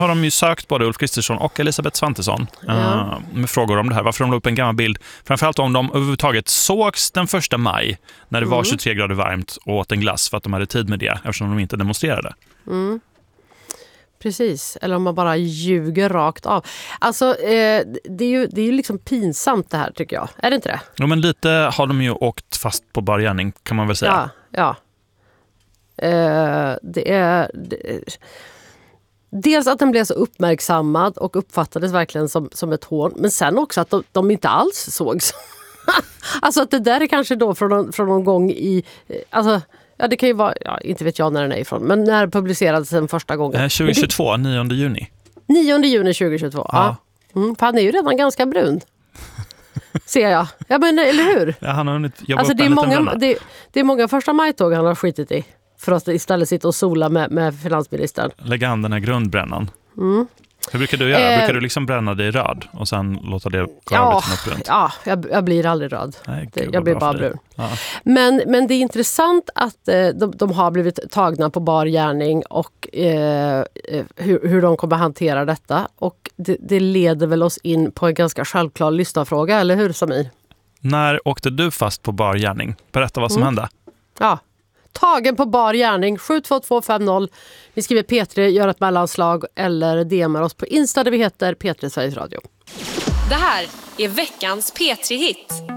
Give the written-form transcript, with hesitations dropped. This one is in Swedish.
har de ju sökt både Ulf Kristersson och Elisabeth Svantesson med frågor om det här. Varför de la upp en gammal bild. Framförallt om de överhuvudtaget sågs den 1 maj när det var 23 grader varmt och åt en glass för att de hade tid med det eftersom de inte demonstrerade. Precis, eller om man bara ljuger rakt av. Alltså, det är ju liksom pinsamt det här tycker jag. Är det inte det? Ja, men lite har de ju åkt fast på bar gärning kan man väl säga. Ja. Dels att den blev så uppmärksammad och uppfattades verkligen som ett hån. Men sen också att de inte alls sågs. Alltså att det där är kanske då från någon gång i... Alltså, ja, det kan ju vara... Ja, inte vet jag när den är ifrån. Men när publicerades den första gången? 2022, 9 juni. 9 juni 2022, ja. För han är ju redan ganska brun. Ser jag. Ja, men eller hur? Ja, han har hunnit jobba alltså, upp en liten bränna. det är många första majtåg han har skitit i. För att istället sitta och sola med finansministern. Lägga an den här grundbrännan. Hur brukar du göra? Brukar du liksom bränna dig röd och sen låta det klara till något brunt? Ja, jag blir aldrig röd. Nej, jag blir bara brun. Ja. Men det är intressant att de har blivit tagna på bar gärning och hur de kommer hantera detta. Och det leder väl oss in på en ganska självklar lyssnarfråga, eller hur Samir? När åkte du fast på bar gärning? Berätta vad som hände. Ja. Tagen på bar gärning 72250. Ni skriver P3, gör ett mellanslag eller DMar oss på Insta där vi heter P3 Sveriges Radio. Det här är veckans P3-hit.